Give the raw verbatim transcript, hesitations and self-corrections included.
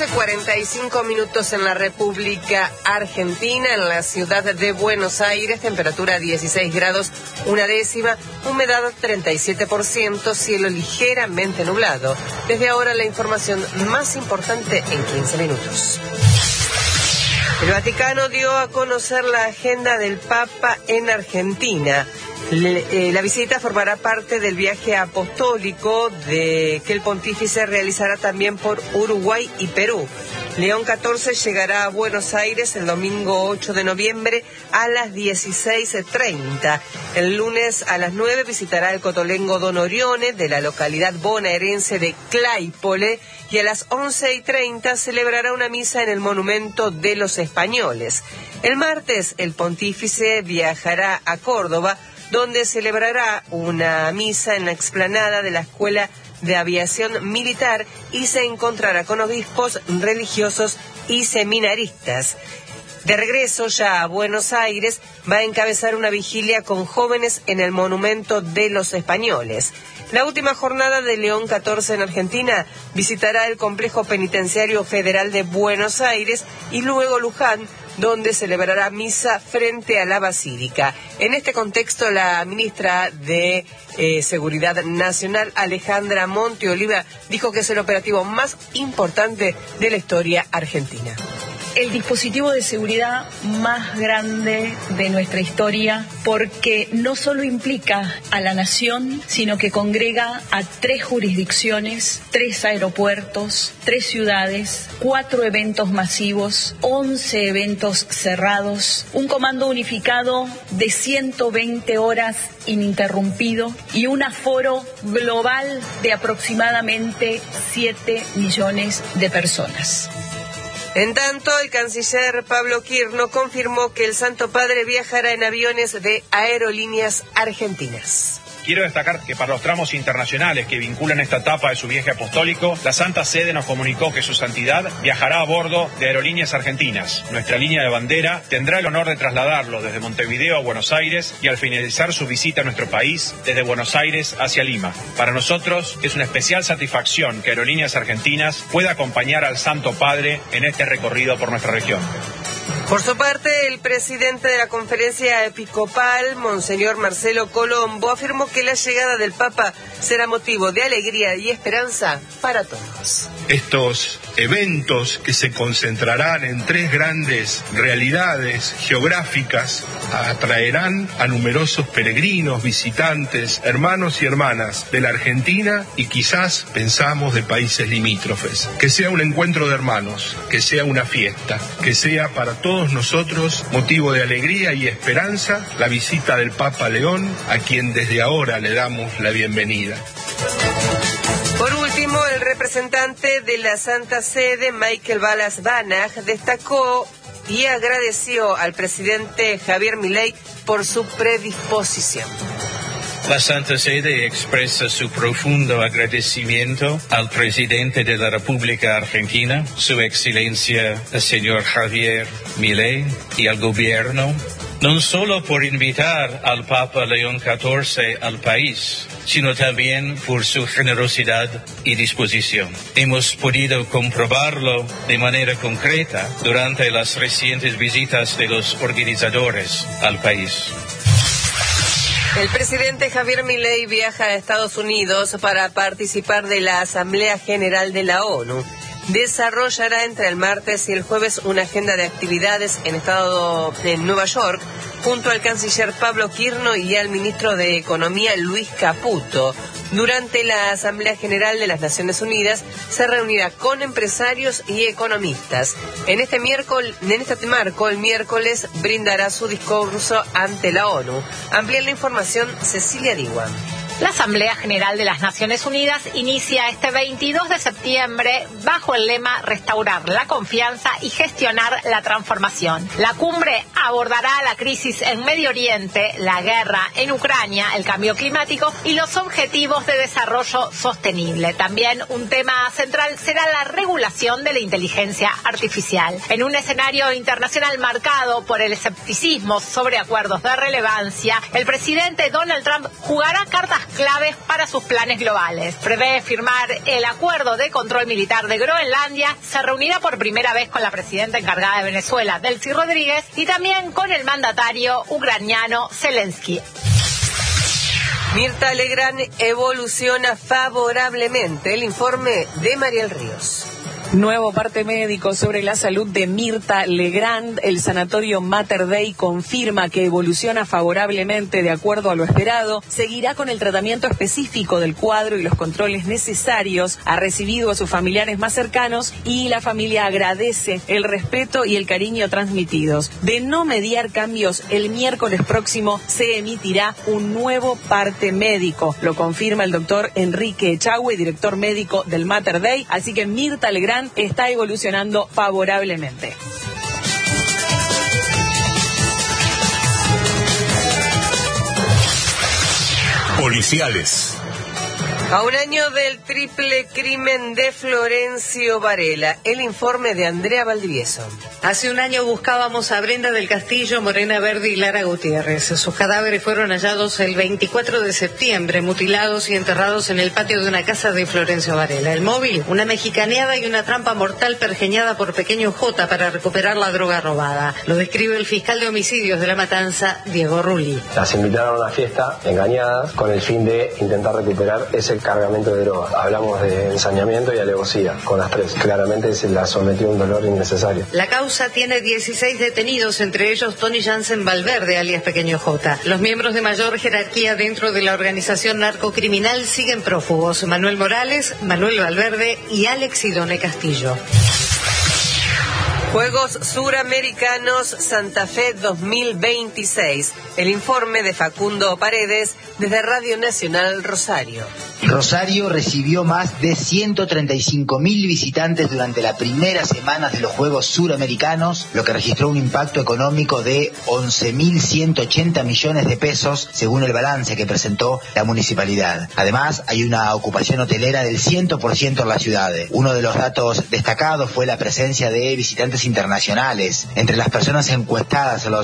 catorce cuarenta y cinco minutos en la República Argentina, en la ciudad de Buenos Aires, temperatura dieciséis grados, una décima, humedad treinta y siete por ciento, cielo ligeramente nublado. Desde ahora la información más importante en quince minutos. El Vaticano dio a conocer la agenda del Papa en Argentina. Le, eh, la visita formará parte del viaje apostólico de, que el pontífice realizará también por Uruguay y Perú. León catorce llegará a Buenos Aires el domingo ocho de noviembre a las dieciséis treinta. El lunes a las nueve visitará el Cotolengo Don Orione de la localidad bonaerense de Claypole y a las once y treinta celebrará una misa en el Monumento de los Españoles. El martes el pontífice viajará a Córdoba, donde celebrará una misa en la explanada de la Escuela de Aviación Militar y se encontrará con obispos, religiosos y seminaristas. De regreso ya a Buenos Aires, va a encabezar una vigilia con jóvenes en el Monumento de los Españoles. La última jornada de León catorce en Argentina visitará el Complejo Penitenciario Federal de Buenos Aires y luego Luján, donde celebrará misa frente a la Basílica. En este contexto, la ministra de eh, Seguridad Nacional, Alejandra Monteoliva, dijo que es el operativo más importante de la historia argentina. El dispositivo de seguridad más grande de nuestra historia, porque no solo implica a la nación, sino que congrega a tres jurisdicciones, tres aeropuertos, tres ciudades, cuatro eventos masivos, once eventos cerrados, un comando unificado de ciento veinte horas ininterrumpido y un aforo global de aproximadamente siete millones de personas. En tanto, el canciller Pablo Quirno confirmó que el Santo Padre viajará en aviones de Aerolíneas Argentinas. Quiero destacar que para los tramos internacionales que vinculan esta etapa de su viaje apostólico, la Santa Sede nos comunicó que su santidad viajará a bordo de Aerolíneas Argentinas. Nuestra línea de bandera tendrá el honor de trasladarlo desde Montevideo a Buenos Aires y al finalizar su visita a nuestro país, desde Buenos Aires hacia Lima. Para nosotros es una especial satisfacción que Aerolíneas Argentinas pueda acompañar al Santo Padre en este recorrido por nuestra región. Por su parte, el presidente de la Conferencia Episcopal, Monseñor Marcelo Colombo, afirmó que la llegada del Papa será motivo de alegría y esperanza para todos. Estos eventos que se concentrarán en tres grandes realidades geográficas atraerán a numerosos peregrinos, visitantes, hermanos y hermanas de la Argentina y quizás pensamos de países limítrofes. Que sea un encuentro de hermanos, que sea una fiesta, que sea para todos nosotros motivo de alegría y esperanza la visita del Papa León, a quien desde ahora le damos la bienvenida. Por último, el representante de la Santa Sede, Michael Balas-Banach, destacó y agradeció al presidente Javier Milei por su predisposición. La Santa Sede expresa su profundo agradecimiento al presidente de la República Argentina, su excelencia el señor Javier Milei, y al gobierno, no solo por invitar al Papa León catorce al país, sino también por su generosidad y disposición. Hemos podido comprobarlo de manera concreta durante las recientes visitas de los organizadores al país. El presidente Javier Milei viaja a Estados Unidos para participar de la Asamblea General de la ONU. Desarrollará entre el martes y el jueves una agenda de actividades en estado en Nueva York junto al canciller Pablo Quirno y al ministro de Economía Luis Caputo. Durante la Asamblea General de las Naciones Unidas se reunirá con empresarios y economistas. En este miércoles, en este marco, el miércoles brindará su discurso ante la ONU. Amplía la información Cecilia Diwan. La Asamblea General de las Naciones Unidas inicia este veintidós de septiembre bajo el lema Restaurar la confianza y gestionar la transformación. La cumbre abordará la crisis en Medio Oriente, la guerra en Ucrania, el cambio climático y los objetivos de desarrollo sostenible. También un tema central será la regulación de la inteligencia artificial. En un escenario internacional marcado por el escepticismo sobre acuerdos de relevancia, el presidente Donald Trump jugará cartas claves para sus planes globales. Prevé firmar el acuerdo de control militar de Groenlandia, se reunirá por primera vez con la presidenta encargada de Venezuela, Delcy Rodríguez, y también con el mandatario ucraniano Zelensky. Mirta Legrand evoluciona favorablemente. El informe de Mariel Ríos. Nuevo parte médico sobre la salud de Mirta Legrand. El sanatorio Mater Dei confirma que evoluciona favorablemente de acuerdo a lo esperado. Seguirá con el tratamiento específico del cuadro y los controles necesarios. Ha recibido a sus familiares más cercanos y la familia agradece el respeto y el cariño transmitidos. De no mediar cambios, el miércoles próximo se emitirá un nuevo parte médico. Lo confirma el doctor Enrique Echagüe, director médico del Mater Dei. Así que Mirta Legrand está evolucionando favorablemente. Policiales. A un año del triple crimen de Florencio Varela, el informe de Andrea Valdivieso. Hace un año buscábamos a Brenda del Castillo, Morena Verde y Lara Gutiérrez. Sus cadáveres fueron hallados el veinticuatro de septiembre, mutilados y enterrados en el patio de una casa de Florencio Varela. El móvil, una mexicaneada y una trampa mortal pergeñada por Pequeño J para recuperar la droga robada. Lo describe el fiscal de homicidios de La Matanza, Diego Rulli. Las invitaron a una fiesta engañadas con el fin de intentar recuperar ese cargamento de droga. Hablamos de ensañamiento y alevosía con las tres. Claramente se la sometió a un dolor innecesario. La causa tiene dieciséis detenidos, entre ellos Tony Jansen Valverde, alias Pequeño J. Los miembros de mayor jerarquía dentro de la organización narcocriminal siguen prófugos: Manuel Morales, Manuel Valverde y Alex Idone Castillo. Juegos Suramericanos Santa Fe dos mil veintiséis. El informe de Facundo Paredes desde Radio Nacional Rosario. Rosario recibió más de ciento treinta y cinco mil visitantes durante la primera semana de los Juegos Suramericanos, lo que registró un impacto económico de once mil ciento ochenta millones de pesos, según el balance que presentó la municipalidad. Además, hay una ocupación hotelera del cien por ciento en la ciudad. Uno de los datos destacados fue la presencia de visitantes internacionales. Entre las personas encuestadas a los